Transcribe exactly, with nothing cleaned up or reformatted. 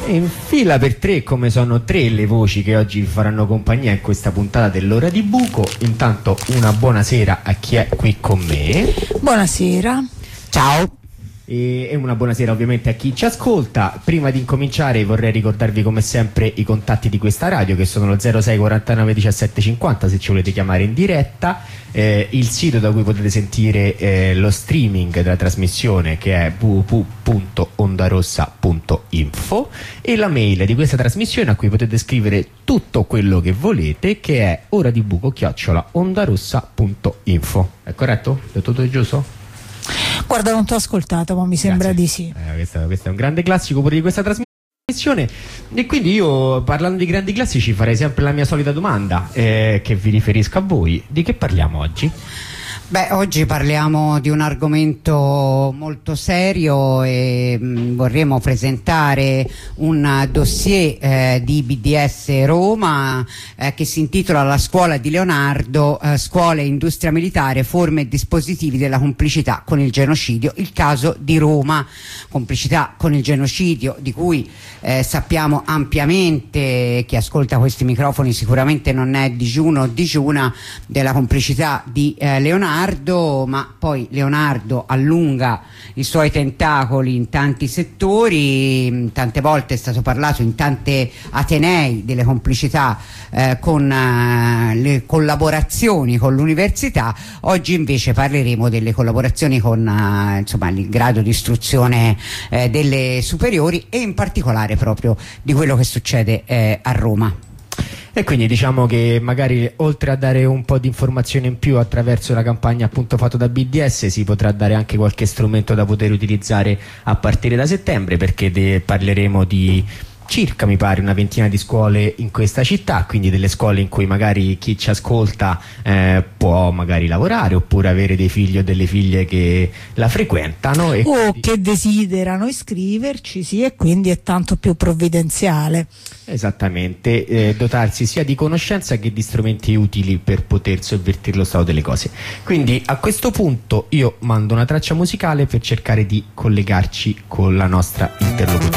E in fila per tre, come sono tre le voci che oggi vi faranno compagnia in questa puntata dell'Ora di Buco. Intanto una buonasera a chi è qui con me. Buonasera. Ciao. E una buonasera ovviamente a chi ci ascolta. Prima di incominciare vorrei ricordarvi come sempre i contatti di questa radio, che sono lo zero sei quarantanove diciassette cinquanta se ci volete chiamare in diretta, eh, il sito da cui potete sentire eh, lo streaming della trasmissione, che è w w w punto ondarossa punto info, e la mail di questa trasmissione a cui potete scrivere tutto quello che volete, che è oradibuco chiocciola ondarossa punto info. È corretto? È tutto giusto? Guarda, non ti ho ascoltato, ma mi sembra Grazie. di sì. Eh, questo, questo è un grande classico pure di questa trasmissione. E quindi io, parlando di grandi classici, farei sempre la mia solita domanda, eh, che vi riferisco a voi. Di che parliamo oggi? Beh, oggi parliamo di un argomento molto serio e mh, vorremmo presentare un dossier eh, di B D S Roma eh, che si intitola La scuola di Leonardo, eh, scuola e industria militare, forme e dispositivi della complicità con il genocidio, il caso di Roma. Complicità con il genocidio di cui eh, sappiamo ampiamente, chi ascolta questi microfoni sicuramente non è digiuno o digiuna della complicità di eh, Leonardo, ma poi Leonardo allunga i suoi tentacoli in tanti settori, tante volte è stato parlato in tante atenei delle complicità eh, con eh, le collaborazioni con l'università. Oggi invece parleremo delle collaborazioni con eh, insomma, il grado di istruzione eh, delle superiori e in particolare proprio di quello che succede eh, a Roma. E quindi diciamo che magari oltre a dare un po' di informazione in più attraverso la campagna appunto fatta da B D S, si potrà dare anche qualche strumento da poter utilizzare a partire da settembre, perché parleremo di circa, mi pare, una ventina di scuole in questa città, quindi delle scuole in cui magari chi ci ascolta eh, può magari lavorare oppure avere dei figli o delle figlie che la frequentano e o quindi... che desiderano iscriverci, sì, e quindi è tanto più provvidenziale. Esattamente, eh, dotarsi sia di conoscenza che di strumenti utili per poter sovvertire lo stato delle cose. Quindi a questo punto io mando una traccia musicale per cercare di collegarci con la nostra interlocutrice.